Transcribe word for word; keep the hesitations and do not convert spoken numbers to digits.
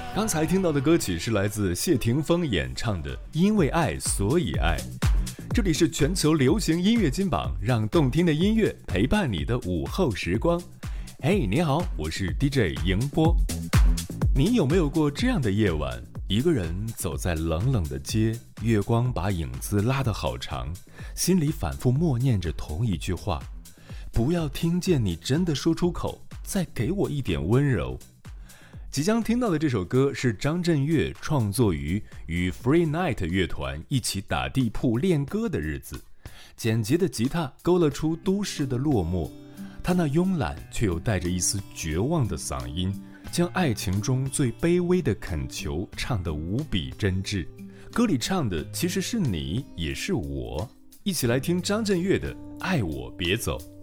刚才听到的歌曲是来自谢霆锋演唱的《因为爱所以爱》。这里是全球流行音乐金榜，让动听的音乐陪伴你的午后时光。嘿，你好，我是 D J 迎波。你有没有过这样的夜晚，一个人走在冷冷的街，月光把影子拉得好长，心里反复默念着同一句话：不要听见你真的说出口，再给我一点温柔。即将听到的这首歌是张震岳创作于与 Free Night 乐团一起打地铺练歌的日子，简洁的吉他勾勒出都市的落寞，他那慵懒却又带着一丝绝望的嗓音，将爱情中最卑微的恳求唱得无比真挚。歌里唱的其实是你，也是我。一起来听张震岳的《爱我别走》。